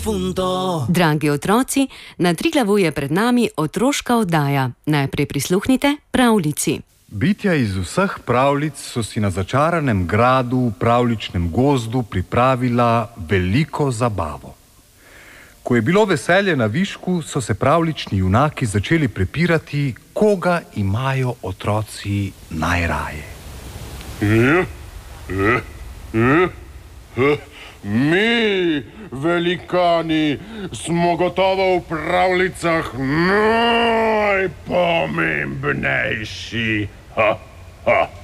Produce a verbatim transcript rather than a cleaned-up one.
defunto. Dragi otroci, na Triglavu je pred nami otroška oddaja. Najprej prisluhnite pravljici. Bitja iz vseh pravljic so si na začaranem gradu v pravljičnem gozdu pripravila veliko zabavo. Ko je bilo veselje na višku, so se pravljični junaki začeli prepirati, koga imajo otroci najraje. Mi, velikani, smo gotovo v pravljicah najpomembnejši. Ha, ha.